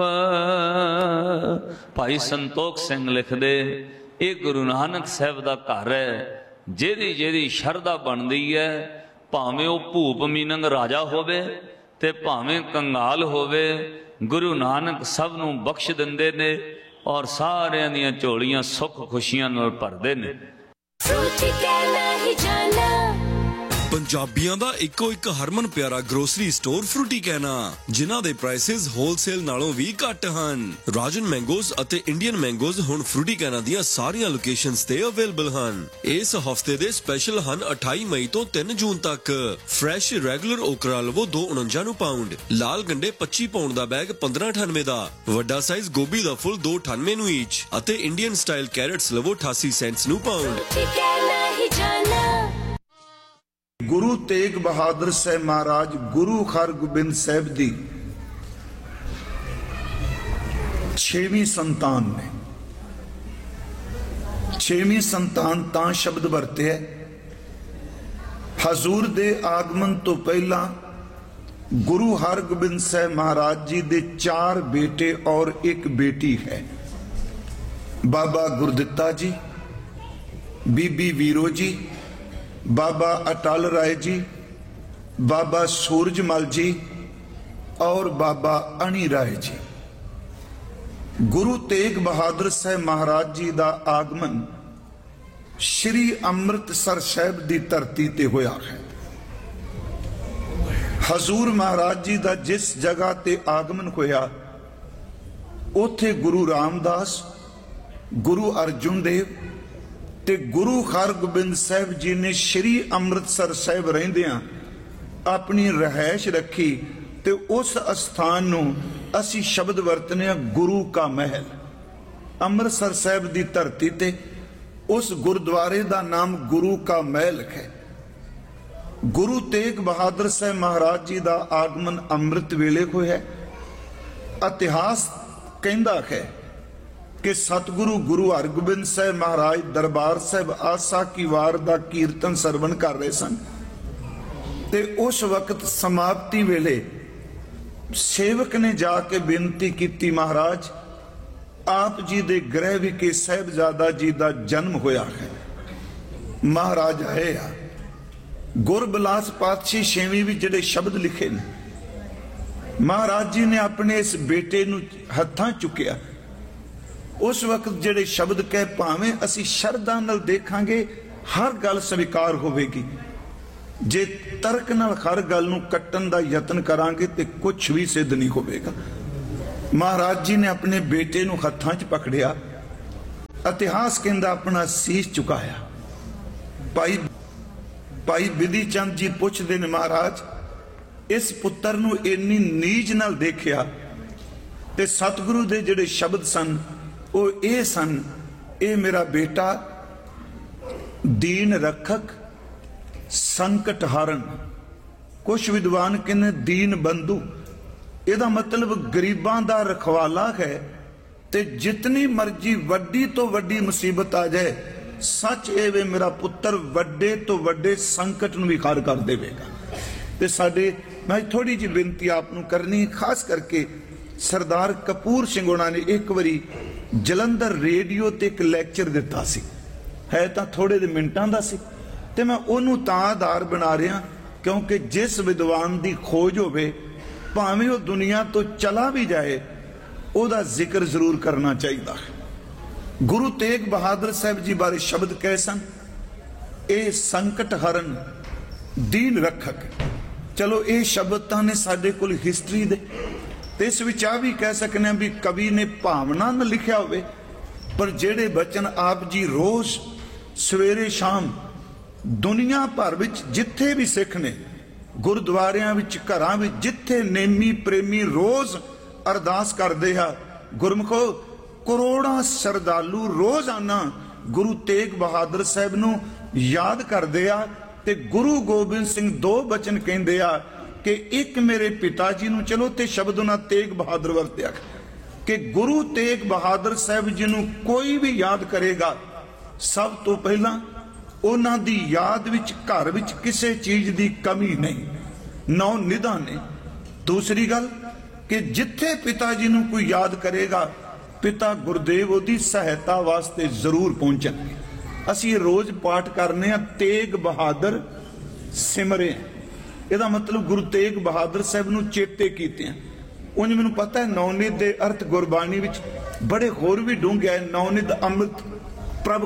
भाई संतोख सिंह लिखदे, ये गुरु नानक साहब दा घर है, जेदी जेदी शरदा बनदी है, भावें वो भूप मीनंग राजा होवे ते भावें कंगाल होवे, गुरु नानक सब नूं बख्श दिंदे ने और सारियां दियां झोलियां सुख खुशियां नाल भरदे ने। पंजाबियां दा इको एक हरमन प्यारा ग्रोसरी स्टोर फ्रूटी कहना, जिन्हां दे प्राइसेस होलसेल नालों भी घट हन। राजन मैंगोज अते इंडियन मैंगोज हुण फ्रूटी कहना दियां सारियां लोकेशंस ते अवेलेबल हन। इस हफ्ते दे स्पेशल हन 28 मई तो 3 जून तक। फ्रैश रेगुलर ओकरा लवो 249 ਨੂੰ ਪਾਉਂਡ, लाल गंडे 25 ਪਾਉਂਡ ਦਾ बैग 1598 ਦਾ, ਵੱਡਾ ਸਾਈਜ਼ ਗੋਭੀ ਦਾ ਫੁੱਲ 298 ਨੂੰ ਈਚ ਅਤੇ ਇੰਡੀਅਨ ਸਟਾਈਲ ਕੈਰਟਸ ਲਵੋ 88 ਸੈਂਟਸ ਨੂੰ ਪਾਉਂਡ। गुरु तेग बहादुर साहब महाराज गुरु हरगोबिंद साहब दी 6वीं संतान ने। 6वीं संतान तां शब्द वरते है, हजूर दे आगमन तो पहला गुरु हरगोबिंद साहब महाराज जी दे 4 बेटे और 1 बेटी है। बाबा गुरदित्ता जी, बीबी वीरो जी, बाबा अटल राय जी, बाबा सूरजमल जी और बाबा अणी राय जी। गुरु तेग बहादुर साहब महाराज जी का आगमन श्री अमृतसर साहब की धरती ते होया है। हजूर महाराज जी का जिस जगह ते आगमन होया, उथे गुरु रामदास, गुरु अर्जुन देव ते गुरु हरगोबिंद साहब जी ने श्री अमृतसर साहब रहिंदियां अपनी रहायश रखी ते उस स्थान नूं असी शब्द वरतने गुरु का महल। अमृतसर साहब की धरती ते उस गुरुद्वारे का नाम गुरु का महल है। गुरु तेग बहादुर साहब महाराज जी का आगमन अमृत वेले होया। इतिहास कहता है कि सतगुरु गुरु हरगोबिंद साहब महाराज दरबार साहब आसा की वार दा कीर्तन सरवण कर रहे सन ते उस वक्त समाप्ति वेले सेवक ने जाके बेनती की, महाराज आप जी दे गृह विखे साहिबजादा जी दा जन्म होया है। महाराज आए आ। गुरबिलास पातशाही 6वीं भी जिहड़े शब्द लिखे ने, महाराज जी ने अपने इस बेटे नूं हत्थां चुकिया। उस वक्त जिहड़े शब्द कह भावें असी शरदा नाल देखांगे हर गल स्वीकार होवेगी, जे तर्क नाल हर गल नूं कट्टण दा यतन करांगे ते कुछ भी सिद्ध नहीं होवेगा। महाराज जी ने अपने बेटे नूं हत्थां च पकड़िया। इतिहास कहंदा अपना सीस झुकाया। भाई बिधि चंद जी पुछदे ने, महाराज इस पुत्र नूं इन्नी नीच नाल देखिया ते सतगुरु दे जिहड़े शब्द सन वो ये सन, ये मेरा बेटा दीन रखक संकट हारण। कुछ विद्वान कहने दीन बंधु, ਇਹਦਾ मतलब गरीबां दा रखवाला है। ते जितनी मर्जी वड्डी तो वड्डी मुसीबत आ जाए, सच ये वे मेरा पुत्र वड्डे तो वड्डे संकट नूं भी पार कर देवेगा। ते साडे मैं थोड़ी जी बेनती आपनूं करनी, खास करके सरदार कपूर सिंह होना ने एक बारी जलंधर रेडियो ते एक लैक्चर दिता सी, है तां थोड़े दे मिनटां दा सी, ते मैं ओनू तां आधार बना रहा क्योंकि जिस विद्वान दी खोज होवे भावें वो दुनिया तो चला भी जाए, ओदा जिक्र जरूर करना चाहिए। गुरु तेग बहादुर साहब जी बारे शब्द कहे सन, ए संकट हरण दीन रखक। चलो ये शब्द तां ने साडे कोल हिस्टरी दे, ते इस विच आ भी कह सकते हैं भी कवि ने भावना न लिखिया होवे, पर जेड़े बचन आप जी रोज सवेरे शाम दुनिया भर विच जिथे भी सिख ने, गुरुद्वारियां विच घरां विच जिथे नेमी प्रेमी रोज अरदास करदे आ, गुरमुखो करोड़ां श्रद्धालु रोजाना गुरु तेग बहादुर साहब नूं याद करदे आ। ते गुरु गोबिंद सिंह 2 बचन कहंदे आ कि एक मेरे पिता जी नूं, चलो ते शब्द उन्हां तेग बहादुर वरत्या कि गुरु तेग बहादुर साहब जी नूं कोई भी याद करेगा, सब तो पहला उन्हां दी याद विच घर विच किसी चीज दी कमी नहीं, नौ निधा ने। दूसरी गल ਕਿ ਜਿੱਥੇ ਪਿਤਾ ਜੀ ਨੂੰ ਕੋਈ ਯਾਦ ਕਰੇਗਾ ਪਿਤਾ ਗੁਰਦੇਵ ਉਹਦੀ ਸਹਾਇਤਾ ਵਾਸਤੇ ਜ਼ਰੂਰ ਪਹੁੰਚਣਗੇ। ਅਸੀਂ ਰੋਜ਼ ਪਾਠ ਕਰਨੇ ਆ ਤੇਗ ਬਹਾਦਰ ਸਿਮਰੇ, ਇਹਦਾ ਮਤਲਬ ਗੁਰੂ ਤੇਗ ਬਹਾਦਰ ਸਾਹਿਬ ਨੂੰ ਚੇਤੇ ਕੀਤੇ ਆ। ਉਂਝ ਮੈਨੂੰ ਪਤਾ ਹੈ ਨੌਨਿਧ ਦੇ ਅਰਥ ਗੁਰਬਾਣੀ ਵਿੱਚ ਬੜੇ ਹੋਰ ਵੀ ਡੂੰਘੇ ਹੈ। ਨੌਨਿਧ ਅੰਮ੍ਰਿਤ ਪ੍ਰਭ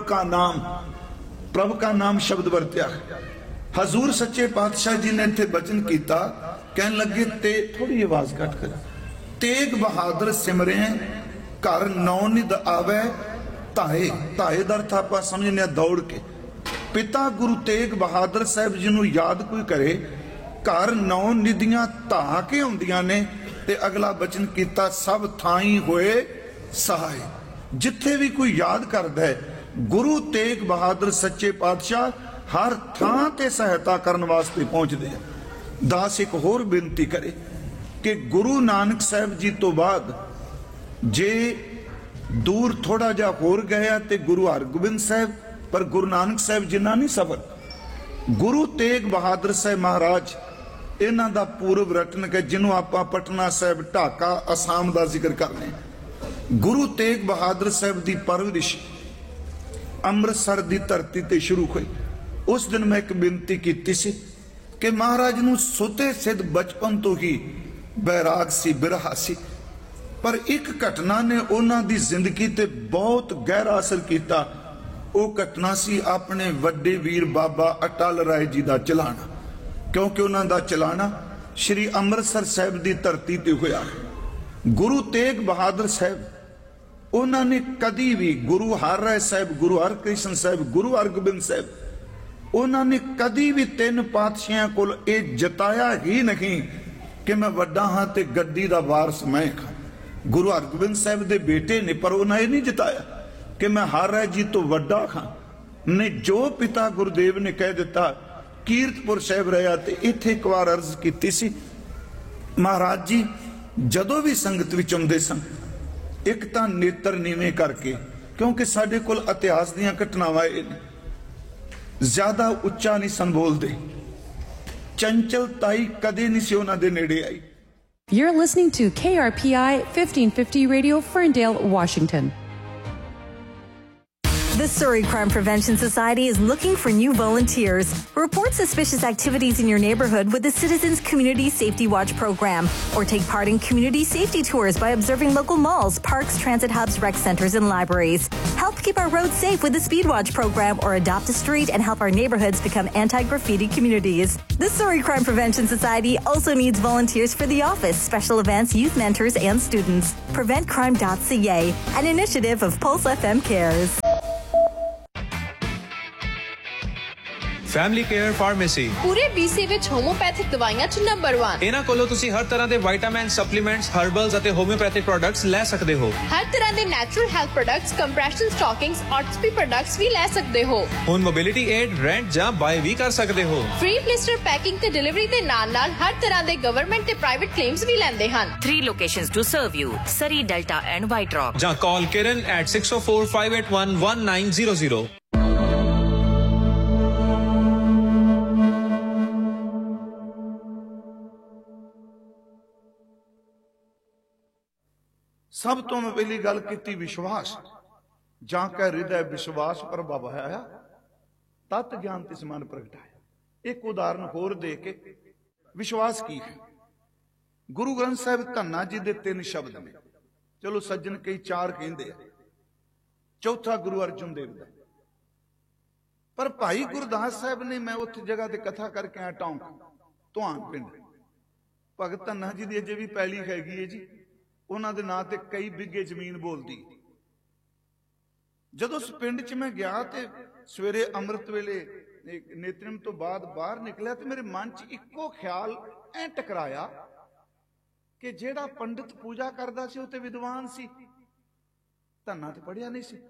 ਕਾ ਨਾਮ ਸ਼ਬਦ ਵਰਤਿਆ। ਹਜ਼ੂਰ ਸੱਚੇ ਪਾਤਸ਼ਾਹ ਜੀ ਨੇ ਇੱਥੇ ਬਚਨ ਕੀਤਾ, ਕਹਿਣ ਲੱਗੇ ਤੇ ਥੋੜੀ ਆਵਾਜ਼ ਘੱਟ ਕਰ, ਤੇਗ ਬਹਾਦਰ ਸਿਮਰੇ ਘਰ ਨੌਨਿਧ ਆਵੇ ਧਾਏ। ਧਾਏ ਦਾ ਅਰਥ ਆਪਾਂ ਸਮਝਨੇ ਆ ਦੌੜ ਕੇ। ਪਿਤਾ ਗੁਰੂ ਤੇਗ ਬਹਾਦਰ ਸਾਹਿਬ ਜੀ ਨੂੰ ਯਾਦ ਕੋਈ ਕਰੇ, ਘਰ ਨੌ ਨਿਧੀਆਂ ਧਾ ਕੇ ਆਉਂਦੀਆਂ ਨੇ। ਤੇ ਅਗਲਾ ਬਚਨ ਕੀਤਾ, ਸਭ ਥਾਈ ਹੋਏ ਸਹਾਏ। ਜਿੱਥੇ ਵੀ ਕੋਈ ਯਾਦ ਕਰਦਾ ਹੈ ਗੁਰੂ ਤੇਗ ਬਹਾਦਰ ਸੱਚੇ ਪਾਤਸ਼ਾਹ ਹਰ ਥਾਂ ਤੇ ਸਹਾਇਤਾ ਕਰਨ ਵਾਸਤੇ ਪਹੁੰਚਦੇ ਆ। ਦਾਸ ਇੱਕ ਹੋਰ ਬੇਨਤੀ ਕਰੇ ਕਿ ਗੁਰੂ ਨਾਨਕ ਸਾਹਿਬ ਜੀ ਤੋਂ ਬਾਅਦ ਜੇ ਦੂਰ ਥੋੜਾ ਜਿਹਾ ਹੋਰ ਗਏ ਤੇ ਗੁਰੂ ਹਰਗੋਬਿੰਦ ਸਾਹਿਬ, ਪਰ ਗੁਰੂ ਨਾਨਕ ਸਾਹਿਬ ਜਿੰਨਾ ਨਹੀਂ ਸਫਰ। ਗੁਰੂ ਤੇਗ ਬਹਾਦਰ ਸਾਹਿਬ ਮਹਾਰਾਜ ਇਹਨਾਂ ਦਾ ਪੂਰਵ ਰਟਨ ਹੈ, ਜਿਹਨੂੰ ਆਪਾਂ ਪਟਨਾ ਸਾਹਿਬ, ਢਾਕਾ, ਅਸਾਮ ਦਾ ਜ਼ਿਕਰ ਕਰਨੇ। ਗੁਰੂ ਤੇਗ ਬਹਾਦਰ ਸਾਹਿਬ ਦੀ ਪਰਵਰਿਸ਼ ਅੰਮ੍ਰਿਤਸਰ ਦੀ ਧਰਤੀ ਤੇ ਸ਼ੁਰੂ ਹੋਈ। ਉਸ ਦਿਨ ਮੈਂ ਇੱਕ ਬੇਨਤੀ ਕੀਤੀ ਸੀ ਕਿ ਮਹਾਰਾਜ ਨੂੰ ਸੁਤੇ ਸਿੱਧ ਬਚਪਨ ਤੋਂ ਹੀ ਬੈਰਾਗ ਸੀ, ਬਿਰਹਾ ਸੀ, ਪਰ ਇੱਕ ਘਟਨਾ ਨੇ ਉਹਨਾਂ ਦੀ ਜ਼ਿੰਦਗੀ ਤੇ ਬਹੁਤ ਗਹਿਰਾ ਅਸਰ ਕੀਤਾ। ਉਹ ਘਟਨਾ ਸੀ ਆਪਣੇ ਵੱਡੇ ਵੀਰ ਬਾਬਾ ਅਟਲ ਰਾਏ ਜੀ ਦਾ ਚਲਾਣਾ, ਕਿਉਂਕਿ ਉਹਨਾਂ ਦਾ ਚਲਾਣਾ ਸ਼੍ਰੀ ਅੰਮ੍ਰਿਤਸਰ ਸਾਹਿਬ ਦੀ ਧਰਤੀ ਤੇ ਹੋਇਆ। ਗੁਰੂ ਤੇਗ ਬਹਾਦਰ ਸਾਹਿਬ ਉਹਨਾਂ ਨੇ ਕਦੀ ਵੀ ਗੁਰੂ ਹਰ ਰਾਏ ਸਾਹਿਬ, ਗੁਰੂ ਹਰਕ੍ਰਿਸ਼ਨ ਸਾਹਿਬ, ਗੁਰੂ ਹਰਗੋਬਿੰਦ ਸਾਹਿਬ, ਉਹਨਾਂ ਨੇ ਕਦੀ ਵੀ ਤਿੰਨ ਪਾਤਸ਼ਾਹਾਂ ਕੋਲ ਇਹ ਜਤਾਇਆ ਹੀ ਨਹੀਂ ਕਿ ਮੈਂ ਵੱਡਾ ਹਾਂ ਤੇ ਗੱਦੀ ਦਾ ਵਾਰਸ ਮੈਂ ਹਾਂ। ਗੁਰੂ ਹਰਗੋਬਿੰਦ ਸਾਹਿਬ ਦੇ ਬੇਟੇ ਨੇ, ਪਰ ਉਹਨਾਂ ਇਹ ਨਹੀਂ ਜਤਾਇਆ ਕਿ ਮੈਂ ਹਰ ਰਾਏ ਜੀ ਤੋਂ ਵੱਡਾ ਹਾਂ। ਨੇ ਜੋ ਪਿਤਾ ਗੁਰਦੇਵ ਨੇ ਕਹਿ ਦਿੱਤਾ। ਕੀਰਤਪੁਰ ਸਾਹਿਬ ਰਿਹਾ ਤੇ ਇੱਥੇ ਇੱਕ ਵਾਰ ਅਰਜ਼ ਕੀਤੀ ਸੀ, ਮਹਾਰਾਜ ਜੀ ਜਦੋਂ ਵੀ ਸੰਗਤ ਵਿੱਚ ਆਉਂਦੇ ਸਨ, ਇੱਕ ਤਾਂ ਨੇਤਰ ਨੀਵੇਂ ਕਰਕੇ, ਕਿਉਂਕਿ ਸਾਡੇ ਕੋਲ ਇਤਿਹਾਸ ਦੀਆਂ ਘਟਨਾਵਾਂ ਜ਼ਿਆਦਾ ਉੱਚਾ ਨਹੀਂ ਸਨ ਬੋਲਦੇ, ਚੰਚਲਤਾਈ ਕਦੇ ਨਹੀਂ ਸੀ ਉਹਨਾਂ ਦੇ ਨੇੜੇ ਆਈ। You're listening to KRPI 1550 Radio, Ferndale, Washington. The Surrey Crime Prevention Society is looking for new volunteers. Report suspicious activities in your neighborhood with the Citizens Community Safety Watch program, or take part in community safety tours by observing local malls, parks, transit hubs, rec centers, and libraries. Help keep our roads safe with the Speed Watch program, or adopt a street and help our neighborhoods become anti-graffiti communities. The Surrey Crime Prevention Society also needs volunteers for the office, special events, youth mentors, and students. PreventCrime.ca, an initiative of Pulse FM Cares. Family care pharmacy ਪੂਰੇ BC ਵਿੱਚ homeopathic ਦਵਾਈਆਂ 'ਚ number 1। ਇਹਨਾਂ ਕੋਲੋਂ ਤੁਸੀਂ ਹਰ ਤਰ੍ਹਾਂ ਦੇ vitamin, supplements, ਹਰਬਲਸ ਅਤੇ ਹੋਮਿਓਪੈਥਿਕ ਪ੍ਰੋਡਕਟਸ ਲੈ ਸਕਦੇ ਹੋ। ਹਰ ਤਰ੍ਹਾਂ ਦੇ natural health products, compression ਸਟਾਕਿੰਗਸ, ਆਰਥੋਪੀ products ਵੀ ਲੈ ਸਕਦੇ ਹੋ। ਹੁਣ ਮੋਬਿਲਿਟੀ ਏਡ, ਰੈਂਟ ਜਾਂ ਬਾਏ ਵੀ ਕਰ ਸਕਦੇ ਹੋ। ਫ੍ਰੀ ਪਲਿਸਟਰ ਪੈਕਿੰਗ ਤੇ ਡਿਲੀਵਰੀ ਦੇ ਨਾਲ-ਨਾਲ ਹਰ ਤਰ੍ਹਾਂ ਦੇ ਗਵਰਨਮੈਂਟ ਤੇ ਪ੍ਰਾਈਵੇਟ ਕਲੇਮਸ ਵੀ ਲੈਂਦੇ ਹਨ। 3 locations to serve you: Surrey, Delta and White Rock. ਜਾਂ ਕਾਲ ਕਿਰਨ at 604-581-1900। ਸਭ ਤੋਂ ਮੈਂ ਪਹਿਲੀ ਗੱਲ ਕੀਤੀ ਵਿਸ਼ਵਾਸ। ਜਾਂ ਕੈ ਹਿਰਦੈ ਵਿਸ਼ਵਾਸ ਪ੍ਰਭਾਵਾਇਆ ਤਤ ਗਿਆਨ ਤਿਸ ਮਨ ਪ੍ਰਗਟਾਇਆ। ਇੱਕ ਉਦਾਹਰਨ ਹੋਰ ਦੇ ਕੇ, ਵਿਸ਼ਵਾਸ ਕੀ ਹੈ? ਗੁਰੂ ਗ੍ਰੰਥ ਸਾਹਿਬ ਧੰਨਾ ਜੀ ਦੇ 3 ਸ਼ਬਦ ਨੇ। ਚਲੋ ਸੱਜਣ ਕਈ 4 ਕਹਿੰਦੇ ਆ, ਚੌਥਾ ਗੁਰੂ ਅਰਜਨ ਦੇਵ ਦਾ। ਪਰ ਭਾਈ ਗੁਰਦਾਸ ਸਾਹਿਬ ਨੇ, ਮੈਂ ਉੱਥੇ ਜਗ੍ਹਾ ਤੇ ਕਥਾ ਕਰਕੇ ਆਇਆ ਟੌਂਕ ਧੁਆਨ ਪਿੰਡ, ਭਗਤ ਧੰਨਾ ਜੀ ਦੀ ਅਜੇ ਵੀ ਪੈਲੀ ਹੈਗੀ ਹੈ ਜੀ। ਉਹਨਾਂ ਦੇ ਨਾਂ ਤੇ ਕਈ ਬਿੱਗੇ ਜ਼ਮੀਨ ਬੋਲਦੀ। ਜਦੋਂ ਉਸ ਪਿੰਡ 'ਚ ਮੈਂ ਗਿਆ ਤੇ ਸਵੇਰੇ ਅੰਮ੍ਰਿਤ ਵੇਲੇ ਨੇਤਰਮ ਤੋਂ ਬਾਅਦ ਬਾਹਰ ਨਿਕਲਿਆ ਤੇ ਮੇਰੇ ਮਨ 'ਚ ਇੱਕੋ ਖਿਆਲ ਐ ਟਕਰਾਇਆ ਕਿ ਜਿਹੜਾ ਪੰਡਿਤ ਪੂਜਾ ਕਰਦਾ ਸੀ ਉਹ ਤੇ ਵਿਦਵਾਨ ਸੀ, ਧੰਨਾ ਤੇ ਪੜਿਆ ਨਹੀਂ ਸੀ।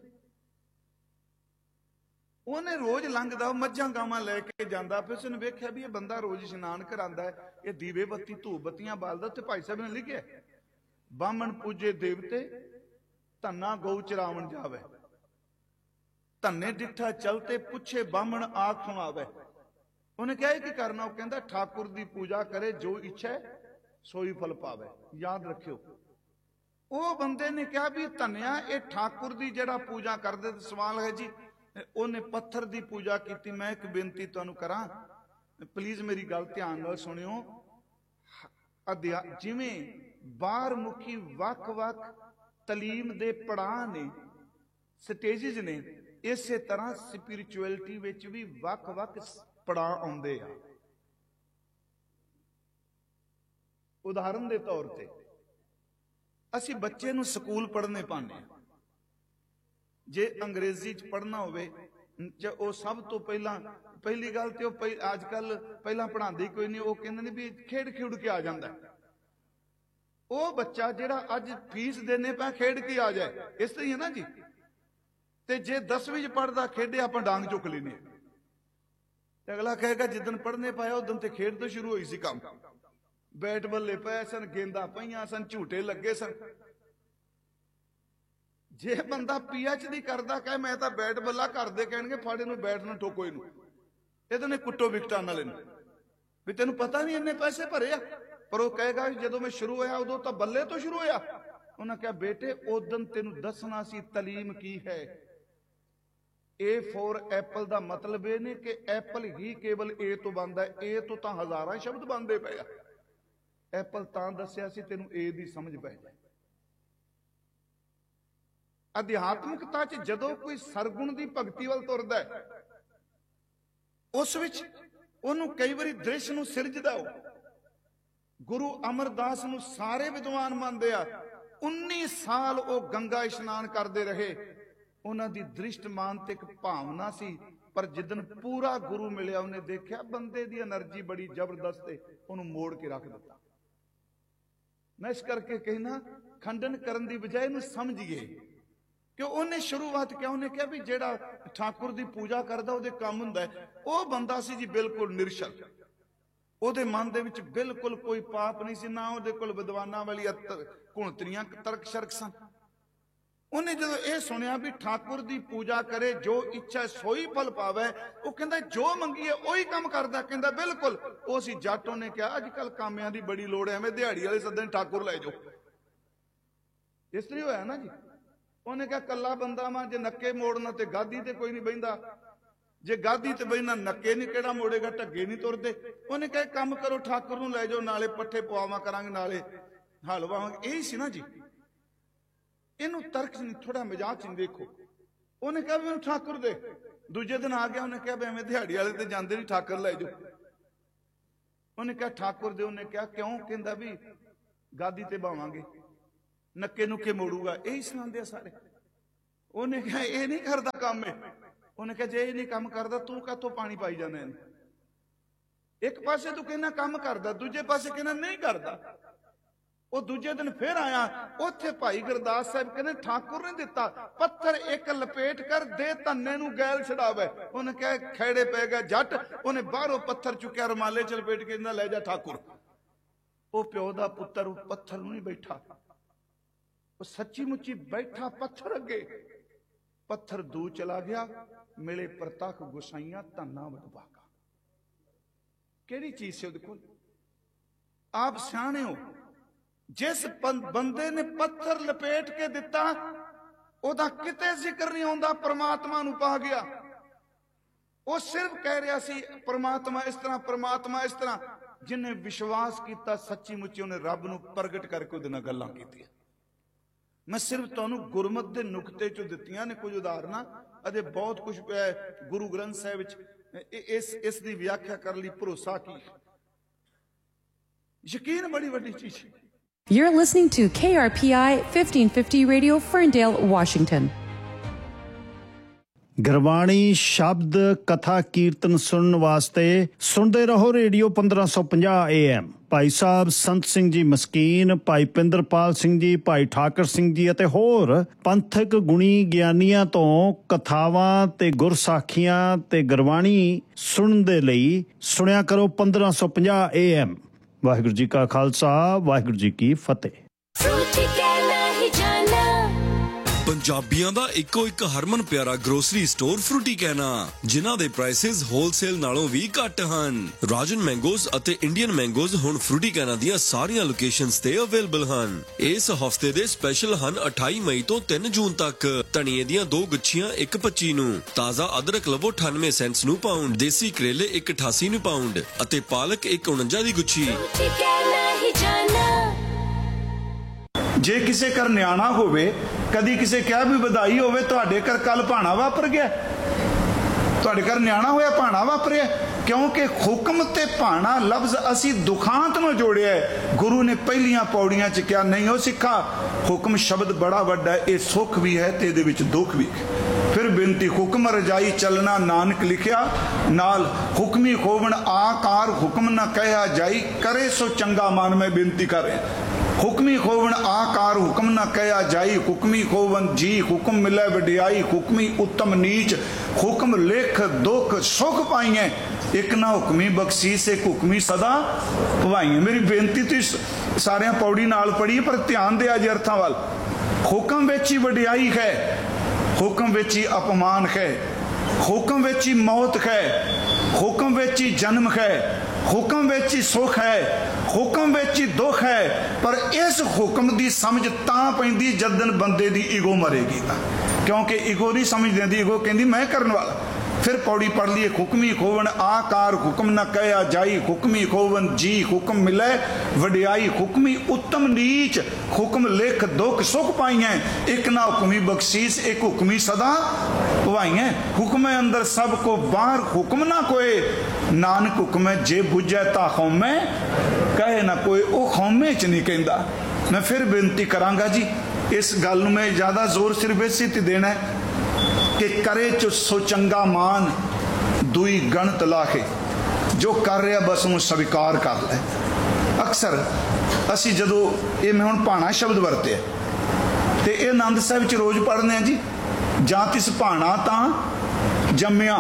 ਉਹਨੇ ਰੋਜ਼ ਲੰਘਦਾ, ਮੱਝਾਂ ਗਾਵਾਂ ਲੈ ਕੇ ਜਾਂਦਾ, ਫਿਰ ਉਸਨੇ ਵੇਖਿਆ ਵੀ ਇਹ ਬੰਦਾ ਰੋਜ਼ ਇਸ਼ਨਾਨ ਕਰਾਂਦਾ ਹੈ, ਇਹ ਦੀਵੇ ਬੱਤੀ ਧੂਪ ਬੱਤੀਆਂ ਬਾਲਦਾ। ਤੇ ਭਾਈ ਸਾਹਿਬ ਨੇ ਲਿਖਿਆ, ਬਾਹਮਣ ਪੂਜੇ ਦੇਵਤੇ, ਧੰਨਾ ਗਊ ਚਰਾਵਣ ਜਾਵੇ, ਧੰਨੇ ਡਿੱਠਾ ਚਲਤੇ, ਪੁੱਛੇ ਬਾਹਮਣ ਆਖ ਸੁਣਾਵੇ। ਉਹਨੇ ਕਿਹਾ ਕੀ ਕਰਨਾ? ਉਹ ਕਹਿੰਦਾ ਠਾਕੁਰ ਦੀ ਪੂਜਾ ਕਰੇ, ਜੋ ਇੱਛਾ ਸੋਈ ਫਲ ਪਾਵੇ। ਯਾਦ ਰੱਖਿਓ, ਉਹ ਬੰਦੇ ਨੇ ਕਿਹਾ ਵੀ ਧੰਨਿਆ ਇਹ ਠਾਕੁਰ ਦੀ ਜਿਹੜਾ ਪੂਜਾ ਕਰਦੇ। ਤੇ ਸਵਾਲ ਹੈ ਜੀ, ਉਹਨੇ ਪੱਥਰ ਦੀ ਪੂਜਾ ਕੀਤੀ। ਮੈਂ ਇੱਕ ਬੇਨਤੀ ਤੁਹਾਨੂੰ ਕਰਾਂ, ਪਲੀਜ਼ ਮੇਰੀ ਗੱਲ ਧਿਆਨ ਨਾਲ ਸੁਣਿਓ। ਜਿਵੇਂ ਬਾਹਰ ਮੁਖੀ ਵੱਖ-ਵੱਖ ਤਾਲੀਮ ਦੇ ਪੜਾਅ ਨੇ, ਸਟੇਜਿਸ ਨੇ, ਇਸੇ ਤਰ੍ਹਾਂ ਸਪਿਰਿਚੁਅਲਿਟੀ ਵਿੱਚ ਵੀ ਵੱਖ-ਵੱਖ ਪੜਾਅ ਆਉਂਦੇ ਆ। ਉਦਾਹਰਨ ਦੇ ਤੌਰ ਤੇ ਅਸੀਂ ਬੱਚੇ ਨੂੰ ਸਕੂਲ ਪੜ੍ਹਨੇ ਪਾਉਂਦੇ ਹਾਂ। ਜੇ ਅੰਗਰੇਜ਼ੀ ਚ ਪੜ੍ਹਨਾ ਹੋਵੇ, ਉਹ ਸਭ ਤੋਂ ਪਹਿਲੀ ਗੱਲ ਤੇ ਉਹ ਅੱਜ ਕੱਲ ਪਹਿਲਾਂ ਪੜ੍ਹਾਉਂਦੇ ਕੋਈ ਨਹੀਂ, ਉਹ ਕਹਿੰਦੇ ਨੇ ਵੀ ਖੇਡ ਕੇ ਆ ਜਾਂਦਾ। ਉਹ ਬੱਚਾ ਜਿਹੜਾ ਅੱਜ ਫੀਸ ਦੇਣੇ ਪਾ ਖੇਡ ਕੇ ਆ ਜਾਏ, ਇਸ ਤਰ੍ਹਾਂ ਹੀ ਹੈ ਨਾ ਜੀ। ਤੇ ਜੇ 10ਵੀਂ ਚ ਪੜ੍ਹਦਾ ਖੇਡੇ, ਆਪਾਂ ਡਾਂਗ ਚੁੱਕ ਲੈਨੇ, ਤੇ ਅਗਲਾ ਕਹੇਗਾ ਜਿੱਦਣ ਪੜ੍ਹਨੇ ਪਾਇਆ ਉਦੋਂ ਤੇ ਖੇਡ ਤੋਂ ਸ਼ੁਰੂ ਹੋਈ ਸੀ ਕੰਮ। ਬੈਟ ਬੱਲੇ ਪਏ ਸਨ, ਗੇਂਦਾਂ ਪਈਆਂ ਸਨ, ਝੂਟੇ ਲੱਗੇ ਸਨ। ਜੇ ਬੰਦਾ PhD ਕਰਦਾ ਕਹੇ ਮੈਂ ਤਾਂ ਬੈਟ ਬੱਲਾ, ਘਰ ਦੇ ਕਹਿਣਗੇ ਫੜ ਇਹਨੂੰ, ਬੈਟ ਨੂੰ ਠੋਕੋ ਇਹਨੂੰ, ਇਹਦੇ ਨੇ ਕੁੱਟੋ ਵਿਕਟਾਂ ਨਾਲ ਇਹਨੂੰ, ਵੀ ਤੈਨੂੰ ਪਤਾ ਨਹੀਂ ਇੰਨੇ ਪੈਸੇ ਭਰੇ ਆ। ਪਰ ਉਹ ਕਹੇਗਾ ਜਦੋਂ ਮੈਂ ਸ਼ੁਰੂ ਹੋਇਆ ਉਦੋਂ ਤਾਂ ਬੱਲੇ ਤੋਂ ਸ਼ੁਰੂ ਹੋਇਆ। ਉਹਨਾਂ ਕਿਹਾ ਬੇਟੇ ਉਦੋਂ ਤੈਨੂੰ ਦੱਸਣਾ ਸੀ ਤਾਲੀਮ ਕੀ ਹੈ। A for ਐਪਲ ਦਾ ਮਤਲਬ ਇਹ ਨਹੀਂ ਕਿ ਐਪਲ ਹੀ ਕੇਵਲ A ਤੋਂ ਬਣਦਾ, A ਤੋਂ ਤਾਂ ਹਜ਼ਾਰਾਂ ਸ਼ਬਦ ਬਣਦੇ ਪਏ ਆ। ਐਪਲ ਤਾਂ ਦੱਸਿਆ ਸੀ ਤੈਨੂੰ A ਦੀ ਸਮਝ ਪੈ ਜਾਏ। ਅਧਿਆਤਮਿਕਤਾ 'ਚ ਜਦੋਂ ਕੋਈ ਸਰਗੁਣ ਦੀ ਭਗਤੀ ਵੱਲ ਤੁਰਦਾ ਹੈ, ਉਸ ਵਿੱਚ ਉਹਨੂੰ ਕਈ ਵਾਰੀ ਦ੍ਰਿਸ਼ ਨੂੰ ਸਿਰਜਦਾ। ਉਹ ਗੁਰੂ ਅਮਰਦਾਸ ਨੂੰ ਸਾਰੇ ਵਿਦਵਾਨ ਮੰਨਦੇ ਆ। 19 ਸਾਲ ਉਹ ਗੰਗਾ ਇਸ਼ਨਾਨ ਕਰਦੇ ਰਹੇ। ਉਹਨਾਂ ਦੀ ਦ੍ਰਿਸ਼ਟ ਮਾਨਸਿਕ ਭਾਵਨਾ ਸੀ, ਪਰ ਜਿੱਦਣ ਪੂਰਾ ਗੁਰੂ ਮਿਲਿਆ ਉਹਨੇ ਦੇਖਿਆ ਬੰਦੇ ਦੀ એનર્ਜੀ ਬੜੀ ਜ਼ਬਰਦਸਤ ਹੈ, ਉਹਨੂੰ ਮੋੜ ਕੇ ਰੱਖ ਦਿੱਤਾ। ਮੈਂ ਇਸ ਕਰਕੇ ਕਹਿਣਾ, ਖੰਡਨ ਕਰਨ ਦੀ ਬਜਾਏ ਇਹਨੂੰ ਸਮਝੀਏ ਕਿ ਉਹਨੇ ਸ਼ੁਰੂਆਤ ਕਿਹਾ। ਉਹਨੇ ਕਿਹਾ ਵੀ ਜਿਹੜਾ ਠਾਕੁਰ ਦੀ ਪੂਜਾ ਕਰਦਾ ਉਹਦੇ ਕੰਮ ਹੁੰਦਾ ਹੈ। ਉਹ ਬੰਦਾ ਸੀ ਜੀ ਬਿਲਕੁਲ ਨਿਰਸ਼ਲ, ਉਹਦੇ ਮਨ ਦੇ ਵਿੱਚ ਬਿਲਕੁਲ ਕੋਈ ਪਾਪ ਨਹੀਂ ਸੀ, ਨਾ ਉਹਦੇ ਕੋਲ ਵਿਦਵਾਨਾਂ ਵਾਲੀ ਘੁਣਤਰੀਆਂ ਤਰਕ ਸ਼ਰਕ ਸਨ। ਉਹਨੇ ਜਦੋਂ ਇਹ ਸੁਣਿਆ ਵੀ ਠਾਕੁਰ ਦੀ ਪੂਜਾ ਕਰੇ, ਜੋ ਇੱਛਾ ਸੋਈ ਫਲ ਪਾਵੇ, ਉਹ ਕਹਿੰਦਾ ਜੋ ਮੰਗੀਏ ਉਹੀ ਕੰਮ ਕਰਦਾ। ਕਹਿੰਦਾ ਬਿਲਕੁਲ। ਉਹ ਸੀ ਜੱਟ। ਉਹਨੇ ਕਿਹਾ ਅੱਜ ਕੱਲ ਕਾਮਿਆਂ ਦੀ ਬੜੀ ਲੋੜ ਹੈ, ਐਵੇਂ ਦਿਹਾੜੀ ਵਾਲੇ ਸੱਦਣ ਠਾਕੁਰ ਲੈ ਜਾਓ। ਇਸ ਤਰ੍ਹਾਂ ਹੋਇਆ ਨਾ ਜੀ। ਉਹਨੇ ਕਿਹਾ ਕੱਲਾ ਬੰਦਾ ਵਾਂ, ਜੇ ਨੱਕੇ ਮੋੜਨਾ ਤੇ ਗਾਦੀ ਤੇ ਕੋਈ ਨਹੀਂ ਬਹਿੰਦਾ, ਜੇ ਗਾਦੀ ਤੇ ਬਹਿਣਾ ਨੱਕੇ ਨਹੀਂ ਕਿਹੜਾ ਮੋੜੇਗਾ, ਢੱਗੇ ਨਹੀਂ ਤੁਰਦੇ। ਉਹਨੇ ਕਿਹਾ ਕੰਮ ਕਰੋ, ਠਾਕੁਰ ਨੂੰ ਲੈ ਜਾਓ, ਨਾਲੇ ਪੱਠੇ ਪਵਾਵਾਂ ਕਰਾਂਗੇ, ਨਾਲੇ ਹਲ ਵਾਵਾਂਗੇ। ਇਹੀ ਸੀ ਨਾ ਜੀ। ਇਹਨੂੰ ਤਰਕ ਨਹੀਂ, ਥੋੜਾ ਮਜ਼ਾਕ ਨਹੀਂ ਦੇਖੋ। ਉਹਨੇ ਕਿਹਾ ਵੀ ਮੈਨੂੰ ਠਾਕੁਰ ਦੇ। ਦੂਜੇ ਦਿਨ ਆ ਗਿਆ, ਉਹਨੇ ਕਿਹਾ ਵੀ ਐਵੇਂ ਦਿਹਾੜੀ ਵਾਲੇ ਤੇ ਜਾਂਦੇ ਨਹੀਂ, ਠਾਕੁਰ ਲੈ ਜਾਓ। ਉਹਨੇ ਕਿਹਾ ਠਾਕੁਰ ਦੇ। ਉਹਨੇ ਕਿਹਾ ਕਿਉਂ? ਕਹਿੰਦਾ ਵੀ ਗਾਦੀ ਤੇ ਬਾਵਾਂਗੇ, ਨੱਕੇ ਨੁੱਕੇ ਮੋੜੂਗਾ। ਇਹੀ ਸੁਣਾਉਂਦੇ ਆ ਸਾਰੇ। ਉਹਨੇ ਕਿਹਾ ਇਹ ਨਹੀਂ ਕਰਦਾ ਕੰਮ ਹੈ। ਉਹਨੇ ਕਿਹਾ ਜੇ ਇਹ ਨਹੀਂ ਕੰਮ ਕਰਦਾ ਤੂੰ ਕਾਹਤੋਂ ਪਾਣੀ ਪਾਈ ਜਾਂਦਾ ਇਹਨੂੰ? ਇੱਕ ਪਾਸੇ ਤੂੰ ਕਹਿੰਦਾ ਕੰਮ ਕਰਦਾ, ਦੂਜੇ ਪਾਸੇ ਕਹਿੰਦਾ ਨਹੀਂ ਕਰਦਾ। ਉਹ ਦੂਜੇ ਦਿਨ ਫਿਰ ਆਇਆ, ਉੱਥੇ ਭਾਈ ਗੁਰਦਾਸ ਸਾਹਿਬ ਕਹਿੰਦੇ ਠਾਕੁਰ ਨੇ ਦਿੱਤਾ ਪੱਥਰ ਇੱਕ ਲਪੇਟ ਕਰ ਦੇ, ਧੰਨੇ ਨੂੰ ਗੈਲ ਛਡਾਵੇ। ਉਹਨੇ ਕਿਹਾ ਖੇੜੇ ਪੈ ਗਿਆ ਜੱਟ। ਉਹਨੇ ਬਾਹਰੋਂ ਪੱਥਰ ਚੁੱਕਿਆ, ਰੁਮਾਲੇ ਚ ਲਪੇਟ ਕੇ ਕਹਿੰਦਾ ਲੈ ਜਾ ਠਾਕੁਰ। ਉਹ ਪਿਓ ਦਾ ਪੁੱਤਰ ਉਹ ਪੱਥਰ ਨੂੰ ਨਹੀਂ ਬੈਠਾ, ਉਹ ਸੱਚੀ ਮੁੱਚੀ ਬੈਠਾ ਪੱਥਰ ਅੱਗੇ। ਪੱਥਰ ਦੂ ਚਲਾ ਗਿਆ, ਮਿਲੇ ਪ੍ਰਤੱਖ ਗੁਸਾਈਆਂ ਧੰਨਾ ਵਡਭਾਗਾ। ਕਿਹੜੀ ਚੀਜ਼ ਸੀ ਉਹਦੇ ਕੋਲ? ਆਪ ਸਿਆਣੇ ਹੋ। ਜਿਸ ਬੰਦੇ ਨੇ ਪੱਥਰ ਲਪੇਟ ਕੇ ਦਿੱਤਾ, ਉਹਦਾ ਕਿਤੇ ਜ਼ਿਕਰ ਨਹੀਂ ਆਉਂਦਾ ਪ੍ਰਮਾਤਮਾ ਨੂੰ ਪਾ ਗਿਆ। ਉਹ ਸਿਰਫ ਕਹਿ ਰਿਹਾ ਸੀ ਪ੍ਰਮਾਤਮਾ ਇਸ ਤਰ੍ਹਾਂ, ਪ੍ਰਮਾਤਮਾ ਇਸ ਤਰ੍ਹਾਂ। ਜਿਹਨੇ ਵਿਸ਼ਵਾਸ ਕੀਤਾ ਸੱਚੀ ਮੁੱਚੀ, ਉਹਨੇ ਰੱਬ ਨੂੰ ਪ੍ਰਗਟ ਕਰਕੇ ਉਹਦੇ ਨਾਲ ਗੱਲਾਂ ਕੀਤੀਆਂ। ਮੈਂ ਸਿਰਫ ਤੁਹਾਨੂੰ ਗੁਰਮਤ ਦੇ ਨੁਕਤੇ ਚੋਂ ਦਿੱਤੀਆਂ ਨੇ ਕੁਝ ਉਦਾਹਰਨਾਂ, ਅਤੇ ਬਹੁਤ ਕੁਝ ਗੁਰੂ ਗ੍ਰੰਥ ਸਾਹਿਬ ਵਿੱਚ ਇਸ ਦੀ ਵਿਆਖਿਆ ਕਰਨ ਲਈ ਭਰੋਸਾ ਕੀ। ਯਕੀਨ ਬੜੀ ਵੱਡੀ ਚੀਜ਼ ਹੈ। You're listening to KRPI 1550 Radio, Ferndale, Washington. Gurbani ਸ਼ਬਦ ਕਥਾ ਕੀਰਤਨ ਸੁਣਨ ਵਾਸਤੇ ਸੁਣਦੇ ਰਹੋ ਰੇਡੀਓ 1550 AM। ਭਾਈ ਸਾਹਿਬ ਸੰਤ ਸਿੰਘ ਜੀ ਮਸਕੀਨ, ਭਾਈ ਪਿੰਦਰਪਾਲ ਸਿੰਘ ਜੀ, ਭਾਈ ਠਾਕਰ ਸਿੰਘ ਜੀ ਅਤੇ ਹੋਰ ਪੰਥਕ ਗੁਣੀ ਗਿਆਨੀਆਂ ਤੋਂ ਕਥਾਵਾਂ ਤੇ ਗੁਰਸਾਖੀਆਂ ਤੇ ਗੁਰਬਾਣੀ ਸੁਣਨ ਦੇ ਲਈ ਸੁਣਿਆ ਕਰੋ 1550 AM। ਵਾਹਿਗੁਰੂ ਜੀ ਕਾ ਖਾਲਸਾ, ਵਾਹਿਗੁਰੂ ਜੀ ਕੀ ਫਤਿਹ। ਪੰਜਾਬੀਆਂ ਦਾ ਇੱਕੋ ਇੱਕ ਹਰਮਨ ਪਿਆਰਾ ਗਰੋਸਰੀ ਸਟੋਰ ਫਰੂਟੀ ਕਹਿਣਾ, ਜਿਨ੍ਹਾਂ ਦੇ ਪ੍ਰਾਈਸਿਸ ਹੋਲਸੇਲ ਨਾਲੋਂ ਵੀ ਘੱਟ ਹਨ। ਰਾਜਨ ਮੈਂਗੋਜ਼ ਅਤੇ ਇੰਡੀਅਨ ਮੈਂਗੋਜ਼ ਹੁਣ ਫਰੂਟੀ ਕਹਿਣਾ ਦੀਆਂ ਸਾਰੀਆਂ ਲੋਕੇਸ਼ਨਸ ਤੇ ਅਵੇਲੇਬਲ ਹਨ। ਇਸ ਹਫਤੇ ਦੇ ਸਪੈਸ਼ਲ ਹਨ 28 ਮਈ ਤੋਂ 3 ਜੂਨ ਤੱਕ। ਧਨੀਏ ਦੀਆਂ 2 ਗੁੱਛੀਆਂ 1.25 ਨੂੰ, ਤਾਜ਼ਾ ਅਦਰਕ ਲਵੋ 98 ਸੈਂਟਸ ਨੂੰ ਪਾਉਂਡ, ਦੇਸੀ ਕਰੇਲੇ 1.88 ਨੂੰ ਪਾਉਂਡ ਅਤੇ ਪਾਲਕ 1.49 ਦੀ ਗੁੱਛੀ। ਜੇ ਕਿਸੇ ਘਰ ਨਿਆਣਾ ਹੋਵੇ, ਕਦੀ ਕਿਸੇ ਕਿਹਾ ਵੀ ਵਧਾਈ ਹੋਵੇ, ਤੁਹਾਡੇ ਘਰ ਕੱਲ ਭਾਣਾ ਵਾਪਰ ਗਿਆ, ਤੁਹਾਡੇ ਘਰ ਨਿਆਣਾ ਹੋਇਆ ਭਾਣਾ ਵਾਪਰਿਆ, ਕਿਉਂਕਿ ਹੁਕਮ ਤੇ ਭਾਣਾ ਲਫ਼ਜ਼ ਅਸੀਂ ਦੁਖਾਂਤ ਨੂੰ ਜੋੜਿਆ। ਗੁਰੂ ਨੇ ਪਹਿਲੀਆਂ ਪੌੜੀਆਂ 'ਚ ਕਿਹਾ, ਨਹੀਂ ਉਹ ਸਿੱਖਾ, ਹੁਕਮ ਸ਼ਬਦ ਬੜਾ ਵੱਡਾ ਹੈ, ਇਹ ਸੁੱਖ ਵੀ ਹੈ ਤੇ ਇਹਦੇ ਵਿੱਚ ਦੁੱਖ ਵੀ ਹੈ। ਫਿਰ ਬੇਨਤੀ, ਹੁਕਮ ਰਜਾਈ ਚੱਲਣਾ ਨਾਨਕ ਲਿਖਿਆ, ਨਾਲ ਹੁਕਮੀ ਖੋਵਣ ਆਕਾਰ ਹੁਕਮ ਨਾ ਕਹਿਆ ਜਾਈ, ਕਰੇ ਸੋ ਚੰਗਾ ਮਨ। ਮੈਂ ਬੇਨਤੀ ਕਰ ਰਿਹਾ, ਹੁਕਮੀ ਖੋਵਣ ਆਕਾਰ ਹੁਕਮ ਨਾ ਕਹਿਆ ਜਾਈ, ਹੁਕਮੀ ਖੋਵਨ ਜੀ ਹੁਕਮ ਮਿਲੇ ਵਡਿਆਈ, ਹੁਕਮੀ ਉੱਤਮ ਨੀਚ ਹੁਕਮ ਲਿਖ ਦੁੱਖ ਸੁਖ ਪਾਈਏ, ਇੱਕ ਨਾ ਹੁਕਮੀ ਬਖਸ਼ੀਸ਼ ਇੱਕ ਹੁਕਮੀ ਸਦਾ ਭਵਾਈਏ। ਮੇਰੀ ਬੇਨਤੀ ਤੁਸੀਂ ਸਾਰਿਆਂ ਪੌੜੀ ਨਾਲ ਪੜ੍ਹੀ, ਪਰ ਧਿਆਨ ਦਿਆ ਜੇ ਅਰਥਾਂ ਵੱਲ। ਹੁਕਮ ਵਿੱਚ ਹੀ ਵਡਿਆਈ ਹੈ, ਹੁਕਮ ਵਿੱਚ ਹੀ ਅਪਮਾਨ ਹੈ, ਹੁਕਮ ਵਿੱਚ ਹੀ ਮੌਤ ਹੈ, ਹੁਕਮ ਵਿੱਚ ਹੀ ਜਨਮ ਹੈ, ਹੁਕਮ ਵਿੱਚ ਹੀ ਸੁਖ ਹੈ, ਹੁਕਮ ਵਿੱਚ ਹੀ ਦੁੱਖ ਹੈ। ਪਰ ਇਸ ਹੁਕਮ ਦੀ ਸਮਝ ਤਾਂ ਪੈਂਦੀ ਜਦੋਂ ਬੰਦੇ ਦੀ ਈਗੋ ਮਰੇਗੀ ਤਾਂ, ਕਿਉਂਕਿ ਈਗੋ ਨਹੀਂ ਸਮਝ ਦਿੰਦੀ, ਈਗੋ ਕਹਿੰਦੀ ਮੈਂ ਕਰਨ ਵਾਲਾ। ਫਿਰ ਪੌੜੀ ਪੜ ਲਈਏ, ਹੁਕਮੀ ਖੋਵਣ ਆਕਾਰ ਹੁਕਮ ਨਾ ਕਹਿਆ ਜਾਈ, ਹੁਕਮੀ ਖੋਵਨ ਜੀ ਹੁਕਮ ਮਿਲੇ ਵਡਿਆਈ, ਹੁਕਮੀ ਉੱਤਮ ਨੀਚ ਹੁਕਮ ਲਿਖ ਦੁੱਖ ਸੁਖ ਪਾਈਐ, ਇੱਕ ਨਾ ਹੁਕਮੀ ਬਖਸ਼ੀਸ਼ ਇੱਕ ਹੁਕਮੀ ਸਦਾ ਭਵਾਈਐ। ਹੁਕਮੇ ਅੰਦਰ ਸਭ ਕੋ ਬਾਹਰ ਹੁਕਮ ਨਾ ਕੋਏ, ਨਾਨਕ ਹੁਕਮੇ ਜੇ ਬੁਝੈ ਤਾ ਖੌਮੇ ਕਹੇ ਨਾ ਕੋਈ। ਉਹ ਖੌਮੇ 'ਚ ਨਹੀਂ ਕਹਿੰਦਾ। ਮੈਂ ਫਿਰ ਬੇਨਤੀ ਕਰਾਂਗਾ ਜੀ, ਇਸ ਗੱਲ ਨੂੰ ਮੈਂ ਜ਼ਿਆਦਾ ਜ਼ੋਰ ਸਿਰਫ ਇਸੇ ਤੇ ਦੇਣਾ ਹੈ ਕਿ ਕਰੇ ਚ ਸੋ ਚੰਗਾ ਮਾਨ ਦੂਈ ਗਣਤ ਲਾਖੇ, ਜੋ ਕਰ ਰਿਹਾ ਬਸ ਉਹਨੂੰ ਸਵੀਕਾਰ ਕਰ ਲੈ। ਅਕਸਰ ਅਸੀਂ ਜਦੋਂ ਇਹ ਮੈਂ ਹੁਣ ਭਾਣਾ ਸ਼ਬਦ ਵਰਤਿਆ ਤੇ ਇਹ ਆਨੰਦ ਸਾਹਿਬ 'ਚ ਰੋਜ਼ ਪੜ੍ਹਦੇ ਹਾਂ ਜੀ, ਜਾਂ ਤਿਸ ਭਾਣਾ ਤਾਂ ਜੰਮਿਆ,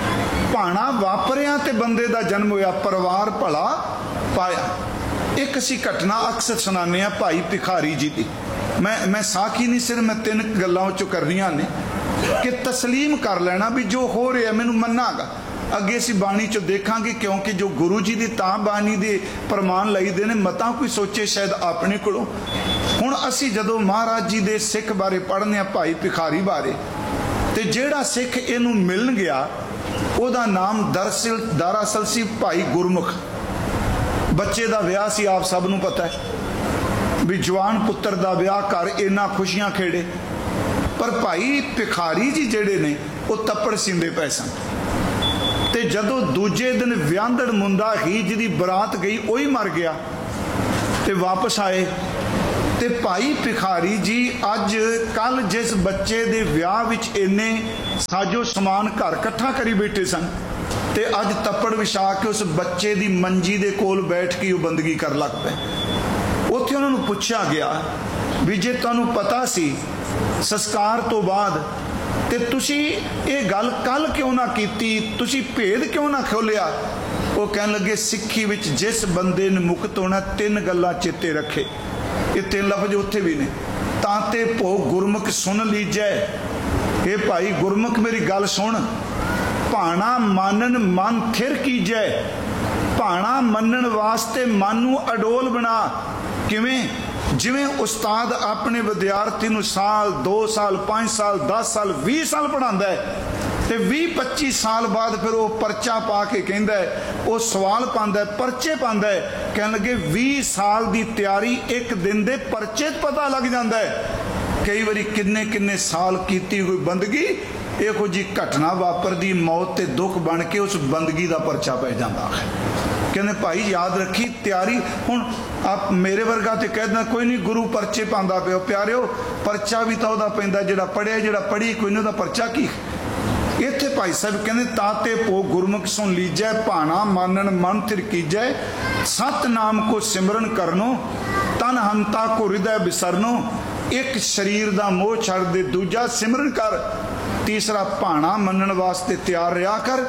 ਭਾਣਾ ਵਾਪਰਿਆ ਤੇ ਬੰਦੇ ਦਾ ਜਨਮ ਹੋਇਆ, ਪਰਿਵਾਰ ਭਲਾ ਪਾਇਆ। ਇੱਕ ਅਸੀਂ ਘਟਨਾ ਅਕਸਰ ਸੁਣਾਉਂਦੇ ਹਾਂ ਭਾਈ ਭਿਖਾਰੀ ਜੀ ਦੀ। ਮੈਂ ਸਾਖੀ ਨਹੀਂ, ਸਿਰਫ ਮੈਂ 3 ਗੱਲਾਂ ਉਹ 'ਚੋਂ ਕਰਨੀਆਂ ਨੇ ਕਿ ਤਸਲੀਮ ਕਰ ਲੈਣਾ ਵੀ ਜੋ ਹੋ ਰਿਹਾ ਮੈਨੂੰ ਮੰਨਾਗਾ। ਅੱਗੇ ਅਸੀਂ ਬਾਣੀ 'ਚ ਦੇਖਾਂਗੇ, ਕਿਉਂਕਿ ਜੋ ਗੁਰੂ ਜੀ ਦੀ ਤਾਂ ਬਾਣੀ ਦੇ ਪ੍ਰਮਾਣ ਲਈਦੇ ਨੇ, ਮਤਾਂ ਕੋਈ ਸੋਚੇ ਸ਼ਾਇਦ ਆਪਣੇ ਕੋਲੋਂ। ਹੁਣ ਅਸੀਂ ਜਦੋਂ ਮਹਾਰਾਜ ਜੀ ਦੇ ਸਿੱਖ ਬਾਰੇ ਪੜ੍ਹਨੇ ਆ, ਭਾਈ ਭਿਖਾਰੀ ਬਾਰੇ, ਤੇ ਜਿਹੜਾ ਸਿੱਖ ਇਹਨੂੰ ਮਿਲਣ ਗਿਆ ਉਹਦਾ ਨਾਮ ਦਰਅਸਲ ਸੀ ਭਾਈ ਗੁਰਮੁਖ। ਬੱਚੇ ਦਾ ਵਿਆਹ ਸੀ, ਆਪ ਸਭ ਨੂੰ ਪਤਾ ਹੈ ਵੀ ਜਵਾਨ ਪੁੱਤਰ ਦਾ ਵਿਆਹ ਕਰ ਇੰਨਾ ਖੁਸ਼ੀਆਂ ਖੇੜੇ। ਪਰ ਭਾਈ ਭਿਖਾਰੀ ਜੀ ਜਿਹੜੇ ਨੇ ਉਹ ਤੱਪੜ ਸਿੰਦੇ ਪਏ ਸਨ, ਤੇ ਜਦੋਂ ਦੂਜੇ ਦਿਨ ਵਿਆਹੰਦੜ ਮੁੰਡਾ ਹੀ ਜਿਹਦੀ ਬਰਾਤ ਗਈ ਉਹੀ ਮਰ ਗਿਆ ਤੇ ਵਾਪਸ ਆਏ, ਤੇ ਭਾਈ ਭਿਖਾਰੀ ਜੀ ਅੱਜ ਕੱਲ ਜਿਸ ਬੱਚੇ ਦੇ ਵਿਆਹ ਵਿੱਚ ਇੰਨੇ ਸਾਜੋ ਸਮਾਨ ਘਰ ਇਕੱਠਾ ਕਰੀ ਬੈਠੇ ਸਨ, ਤੇ ਅੱਜ ਤੱਪੜ ਵਿਛਾ ਕੇ ਉਸ ਬੱਚੇ ਦੀ ਮੰਜੀ ਦੇ ਕੋਲ ਬੈਠ ਕੇ ਉਹ ਬੰਦਗੀ ਕਰਨ ਲੱਗ ਪਏ। ਉੱਥੇ ਉਹਨਾਂ ਨੂੰ ਪੁੱਛਿਆ ਗਿਆ ਵੀ ਜੇ ਤੁਹਾਨੂੰ ਪਤਾ ਸੀ ਸੰਸਕਾਰ ਤੋਂ ਬਾਅਦ ਤੇ ਤੁਸੀਂ ਇਹ ਗੱਲ ਕੱਲ ਕਿਉਂ ਨਾ ਕੀਤੀ, ਤੁਸੀਂ ਭੇਦ ਕਿਉਂ ਨਾ ਖੋਲਿਆ? ਉਹ ਕਹਿਣ ਲੱਗੇ, ਸਿੱਖੀ ਵਿੱਚ ਜਿਸ ਬੰਦੇ ਨੇ ਮੁਕਤ ਹੋਣਾ 3 ਗੱਲਾਂ ਚੇਤੇ ਰੱਖੇ। ਇਹ 3 ਲਫ਼ਜ਼ ਉੱਥੇ ਵੀ ਨੇ। ਤਾਂ ਤੇ ਭੋਗ ਗੁਰਮੁਖ ਸੁਣ ਲੀਜੈ, ਇਹ ਭਾਈ ਗੁਰਮੁਖ ਮੇਰੀ ਗੱਲ ਸੁਣ। ਭਾਣਾ ਮਾਨਨ ਮਨ ਥਿਰ ਕੀਜੈ, ਭਾਣਾ ਮੰਨਣ ਵਾਸਤੇ ਮਨ ਨੂੰ ਅਡੋਲ ਬਣਾ। ਕਿਵੇਂ? ਜਿਵੇਂ ਉਸਤਾਦ ਆਪਣੇ ਵਿਦਿਆਰਥੀ ਨੂੰ ਸਾਲ 2 ਸਾਲ 5 ਸਾਲ 10 ਸਾਲ 20 ਸਾਲ ਪੜ੍ਹਾਉਂਦਾ ਹੈ, ਤੇ 20-25 ਸਾਲ ਬਾਅਦ ਫਿਰ ਉਹ ਪਰਚਾ ਪਾ ਕੇ ਕਹਿੰਦਾ ਹੈ, ਉਹ ਸਵਾਲ ਪਾਉਂਦਾ, ਪਰਚੇ ਪਾਉਂਦਾ ਹੈ। ਕਹਿਣ ਲੱਗੇ 20 ਸਾਲ ਦੀ ਤਿਆਰੀ ਇੱਕ ਦਿਨ ਦੇ ਪਰਚੇ 'ਚ ਪਤਾ ਲੱਗ ਜਾਂਦਾ ਹੈ। ਕਈ ਵਾਰੀ ਕਿੰਨੇ ਸਾਲ ਕੀਤੀ ਹੋਈ ਬੰਦਗੀ ਇਹੋ ਜੀ ਘਟਨਾ ਵਾਪਰਦੀ, ਮੌਤ ਤੇ ਦੁੱਖ ਬਣ ਕੇ ਉਸ ਬੰਦਗੀ ਦਾ ਪਰਚਾ ਪੈ ਜਾਂਦਾ ਹੈ। ਕਹਿੰਦੇ ਭਾਈ ਯਾਦ ਰੱਖੀ ਤਿਆਰੀ। ਹੁਣ ਆਪ ਮੇਰੇ ਵਰਗਾ ਤੇ ਕਹਿੰਦਾ ਕੋਈ ਨਹੀਂ, ਗੁਰੂ ਪਰਚੇ ਪਾਉਂਦਾ ਪਿਓ। ਪਿਆਰਿਓ, ਪਰਚਾ ਵੀ ਤਾਂ ਉਹਦਾ ਪੈਂਦਾ ਜਿਹੜਾ ਪੜਿਆ, ਜਿਹੜਾ ਪੜ੍ਹੀ ਕੋਈ ਨਹੀਂ ਉਹਦਾ ਪਰਚਾ ਕੀ। ਇੱਥੇ ਭਾਈ ਸਾਹਿਬ ਕਹਿੰਦੇ ਤਾਤੇ ਭੋਗ ਗੁਰਮੁਖ ਸੁਣ ਲੀਜੈ, ਭਾਣਾ ਮਾਨਣ ਮਨ ਥਿਰ ਕੀਜੈ, ਸਤਨਾਮ ਕੋ ਸਿਮਰਨ ਕਰਨੋ, ਤਨ ਹੰਤਾ ਕੋ ਹਿਰਦੈ ਬਿਸਰਨੋ। ਇੱਕ ਸਰੀਰ ਦਾ ਮੋਹ ਛੱਡ ਦੇ, ਦੂਜਾ ਸਿਮਰਨ ਕਰ, ਤੀਸਰਾ ਭਾਣਾ ਮੰਨਣ ਵਾਸਤੇ ਤਿਆਰ ਰਿਹਾ ਕਰ।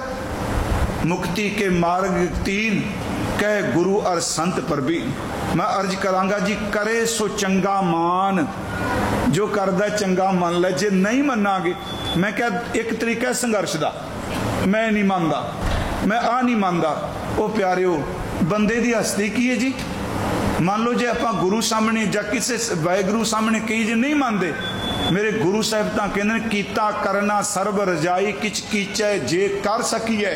ਮੁਕਤੀ ਕੇ ਮਾਰਗ 3 ਕਹਿ ਗੁਰੂ ਅਰ ਸੰਤ ਪ੍ਰਬੀਨ। ਮੈਂ ਅਰਜ ਕਰਾਂਗਾ ਜੀ, ਕਰੇ ਸੋ ਚੰਗਾ ਮਾਨ ਜੋ ਕਰਦਾ ਚੰਗਾ ਮੰਨ ਲੈ, ਜੇ ਨਹੀਂ ਮੰਨਾਂਗੇ, ਮੈਂ ਕਿਹਾ ਇੱਕ ਤਰੀਕਾ ਸੰਘਰਸ਼ ਦਾ, ਮੈਂ ਨਹੀਂ ਮੰਨਦਾ, ਮੈਂ ਆ ਨਹੀਂ ਮੰਨਦਾ। ਉਹ ਪਿਆਰਿਓ, ਬੰਦੇ ਦੀ ਹਸਤੀ ਕੀ ਹੈ ਜੀ? ਮੰਨ ਲਓ ਜੇ ਆਪਾਂ ਗੁਰੂ ਸਾਹਮਣੇ ਜਾਂ ਕਿਸੇ ਵਾਹਿਗੁਰੂ ਸਾਹਮਣੇ ਕਹੀ ਜੇ ਨਹੀਂ ਮੰਨਦੇ, ਮੇਰੇ ਗੁਰੂ ਸਾਹਿਬ ਤਾਂ ਕਹਿੰਦੇ ਨੇ ਕੀਤਾ ਕਰਨਾ ਸਰਬ ਰਜਾਈ ਕਿਛ ਕੀਚੈ ਜੇ ਕਰ ਸਕੀਏ।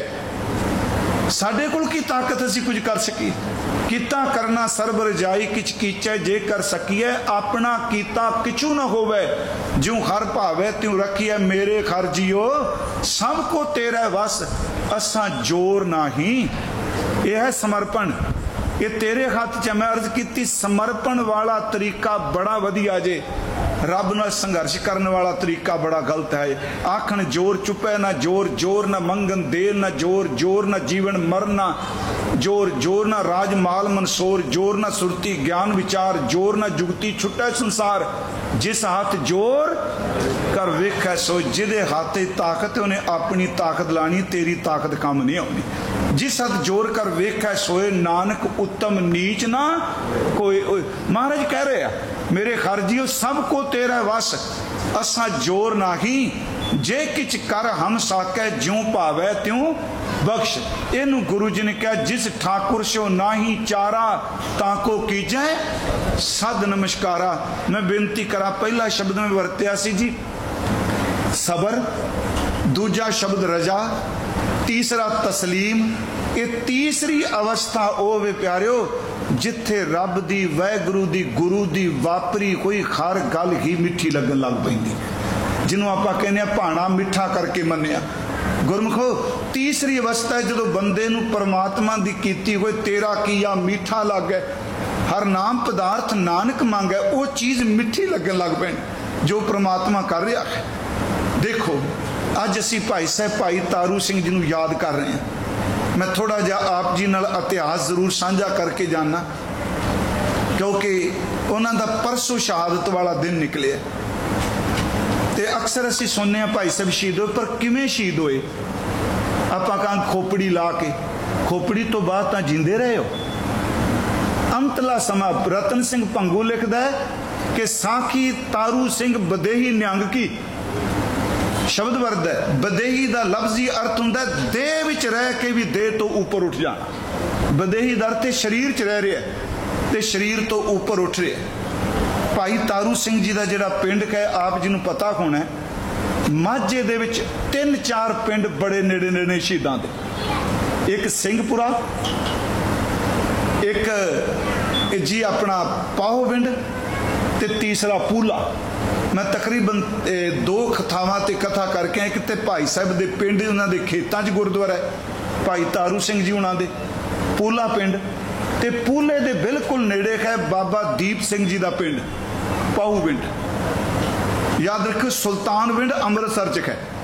ਸਾਡੇ ਕੋਲ ਕੀ ਤਾਕਤ ਅਸੀਂ ਕੁਝ ਕਰ ਸਕੀਏ? ਕੀਤਾ ਕਰਨਾ ਸਰਬ ਰਜਾਈ ਕਿਛ ਕੀਚੈ ਜੇ ਕਰ ਸਕੀਏ। ਆਪਣਾ ਕੀਤਾ ਕਿਛੂ ਨਾ ਹੋਵੇ, ਜਿਉ ਹਰ ਭਾਵੇ ਤਿਉ ਰੱਖੀਏ। ਮੇਰੇ ਖਰ ਜੀਓ ਸਭ ਕੋ ਤੇਰਾ ਵਸ, ਅਸਾਂ ਜੋਰ ਨਹੀਂ। ਇਹ ਹੈ ਸਮਰਪਣ, ਇਹ ਤੇਰੇ ਹੱਥ 'ਚ। ਮੈਂ ਅਰਜ਼ ਕੀਤੀ ਸਮਰਪਣ ਵਾਲਾ ਤਰੀਕਾ ਬੜਾ ਵਧੀਆ ਜੇ, ਰੱਬ ਨਾਲ ਸੰਘਰਸ਼ ਕਰਨ ਵਾਲਾ ਤਰੀਕਾ ਬੜਾ ਗਲਤ ਹੈ। ਆਖਣ ਜੋਰ ਚੁੱਪੇ ਨਾ ਜੋਰ, ਜੋਰ ਨਾ ਮੰਗਣ ਦੇਰ ਨਾ ਜੋਰ, ਜੋਰ ਨਾ ਜੀਵਨ ਮਰਨਾ ਜੋਰ, ਜੋਰ ਨਾ ਰਾਜ ਮਾਲ ਮਨਸੋਰ, ਜੋਰ ਨਾ ਸੁਰਤੀ ਗਿਆਨ ਵਿਚਾਰ, ਜੋਰ ਨਾ ਜੁਗਤੀ ਛੁੱਟੈ ਸੰਸਾਰ। ਜਿਸ ਹੱਥ ਜੋਰ ਕਰ ਵੇਖੈ ਸੋ, ਜਿਹਦੇ ਹੱਥ 'ਚ ਤਾਕਤ ਉਹਨੇ ਆਪਣੀ ਤਾਕਤ ਲਾਣੀ, ਤੇਰੀ ਤਾਕਤ ਕੰਮ ਨਹੀਂ ਆਉਣੀ। ਜਿਸ ਹੱਥ ਜੋਰ ਕਰ ਵੇਖੈ ਸੋਏ, ਨਾਨਕ ਉੱਤਮ ਨੀਚ ਨਾ ਕੋਈ। ਮਹਾਰਾਜ ਕਹਿ ਰਹੇ ਆ, ਮੇਰੇ ਖਰਜੀਓ ਸਭ ਕੋ ਤੇਰਾ ਵਸ, ਅਸਾਂ ਜੋਰ ਨਹੀਂ। ਜੇ ਕਿਛ ਕਰ ਹਮ ਸਾਕੈ, ਜਿਉ ਭਾਵੈ ਤਿਉ ਬਖਸ਼। ਇਹਨੂੰ ਗੁਰੂ ਜੀ ਨੇ ਕਿਹਾ, ਜਿਸ ਠਾਕੁਰ ਸੋ ਨਾਹੀ ਚਾਰਾ, ਤਾਂ ਕੋ ਕੀਜੈ ਸਦ ਨਮਸਕਾਰਾ। ਮੈਂ ਬੇਨਤੀ ਕਰਾਂ, ਪਹਿਲਾ ਸ਼ਬਦ ਮੈਂ ਵਰਤਿਆ ਸੀ ਜੀ ਸਬਰ, ਦੂਜਾ ਸ਼ਬਦ ਰਜਾ, ਤੀਸਰਾ ਤਸਲੀਮ। ਇਹ ਤੀਸਰੀ ਅਵਸਥਾ ਉਹ ਵੇ ਪਿਆਰਿਓ, ਜਿੱਥੇ ਰੱਬ ਦੀ, ਵਾਹਿਗੁਰੂ ਦੀ, ਗੁਰੂ ਦੀ ਵਾਪਰੀ ਕੋਈ ਹਰ ਗੱਲ ਹੀ ਮਿੱਠੀ ਲੱਗਣ ਲੱਗ ਪੈਂਦੀ, ਜਿਹਨੂੰ ਆਪਾਂ ਕਹਿੰਦੇ ਆ ਭਾਣਾ ਮਿੱਠਾ ਕਰਕੇ ਮੰਨਿਆ। ਗੁਰਮੁਖੋ, ਤੀਸਰੀ ਅਵਸਥਾ ਜਦੋਂ ਬੰਦੇ ਨੂੰ ਪਰਮਾਤਮਾ ਦੀ ਕੀਤੀ ਹੋਏ ਤੇਰਾ ਕੀਆ ਮਿੱਠਾ ਲੱਗੇ, ਹਰ ਨਾਮ ਪਦਾਰਥ ਨਾਨਕ ਮੰਗੈ, ਉਹ ਚੀਜ਼ ਮਿੱਠੀ ਲੱਗਣ ਲੱਗ ਪੈਣੀ ਜੋ ਪਰਮਾਤਮਾ ਕਰ ਰਿਹਾ ਹੈ। ਦੇਖੋ, ਅੱਜ ਅਸੀਂ ਭਾਈ ਸਾਹਿਬ ਭਾਈ ਤਾਰੂ ਸਿੰਘ ਜੀ ਨੂੰ ਯਾਦ ਕਰ ਰਹੇ ਹਾਂ। ਮੈਂ ਥੋੜਾ ਜਿਹਾ ਆਪ ਜੀ ਨਾਲ ਇਤਿਹਾਸ ਜ਼ਰੂਰ ਸਾਂਝਾ ਕਰਕੇ ਜਾਣਾ, ਕਿਉਂਕਿ ਉਹਨਾਂ ਦਾ ਪਰਸੋਂ ਸ਼ਹਾਦਤ ਵਾਲਾ ਦਿਨ ਨਿਕਲਿਆ ਤੇ ਅਕਸਰ ਅਸੀਂ ਸੁਣਦੇ ਹਾਂ ਭਾਈ ਸਾਹਿਬ ਸ਼ਹੀਦ ਹੋਏ, ਪਰ ਕਿਵੇਂ ਸ਼ਹੀਦ ਹੋਏ? ਆਪਾਂ ਕਾਂ ਖੋਪੜੀ ਲਾ ਕੇ, ਖੋਪੜੀ ਤੋਂ ਬਾਅਦ ਤਾਂ ਜਿੰਦੇ ਰਹੇ ਹੋ। ਅੰਤਲਾ ਸਮਾਂ ਰਤਨ ਸਿੰਘ ਭੰਗੂ ਲਿਖਦਾ ਹੈ ਕਿ ਸਾਖੀ ਤਾਰੂ ਸਿੰਘ ਬਦੇਹੀ ਨਿਹੰਗ ਕੀ। ਸ਼ਬਦ ਵਰਦ ਹੈ, ਬਦੇਹੀ ਦਾ ਲਫ਼ਜ਼ੀ ਅਰਥ ਹੁੰਦਾ ਦੇਹ ਵਿੱਚ ਰਹਿ ਕੇ ਵੀ ਦੇਹ ਤੋਂ ਉੱਪਰ ਉੱਠ ਜਾਣਾ। ਬਦੇਹੀ ਦਾ ਅਰਥ ਸਰੀਰ 'ਚ ਰਹਿ ਰਿਹਾ ਤੇ ਸਰੀਰ ਤੋਂ ਉੱਪਰ ਉੱਠ ਰਿਹਾ। ਭਾਈ ਤਾਰੂ ਸਿੰਘ ਜੀ ਦਾ ਜਿਹੜਾ ਪਿੰਡ ਹੈ, ਆਪ ਜੀ ਨੂੰ ਪਤਾ ਹੋਣਾ, ਮਾਝੇ ਦੇ ਵਿੱਚ 3-4 ਪਿੰਡ ਬੜੇ ਨੇੜੇ ਨੇੜੇ ਸ਼ਹੀਦਾਂ ਦੇ। ਇੱਕ ਸਿੰਘਪੁਰਾ, ਇੱਕ ਜੀ ਆਪਣਾ ਪਾਹੋ ਪਿੰਡ ਤੇ ਤੀਸਰਾ ਪੂਲਾ। ਮੈਂ ਤਕਰੀਬਨ 2 ਥਾਵਾਂ ਤੇ ਕਥਾ ਕਰਕੇ ਆਇਆ। ਕਿਤੇ ਭਾਈ ਸਾਹਿਬ ਦੇ ਪਿੰਡ, ਉਹਨਾਂ ਦੇ ਖੇਤਾਂ 'ਚ ਗੁਰਦੁਆਰਾ ਹੈ ਭਾਈ ਤਾਰੂ ਸਿੰਘ ਜੀ ਉਹਨਾਂ ਦੇ, ਪੂਲਾ ਪਿੰਡ, ਤੇ ਪੂਲੇ ਦੇ ਬਿਲਕੁਲ ਨੇੜੇ ਹੈ ਬਾਬਾ ਦੀਪ ਸਿੰਘ ਜੀ ਦਾ ਪਿੰਡ ਪਾਹੂ ਪਿੰਡ। ਯਾਦ ਰੱਖੋ, ਸੁਲਤਾਨ ਪਿੰਡ ਅੰਮ੍ਰਿਤਸਰ 'ਚ ਹੈ।